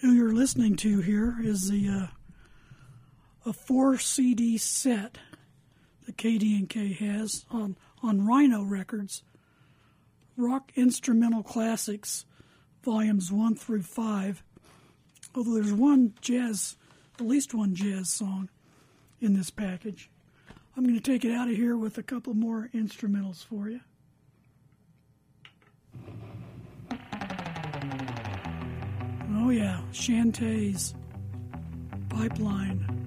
Who you're listening to here is a 4 CD set that KD&K has on Rhino Records, Rock Instrumental Classics, Volumes 1 through 5. Although there's at least one jazz song in this package. I'm going to take it out of here with a couple more instrumentals for you. Oh yeah, Shantae's Pipeline.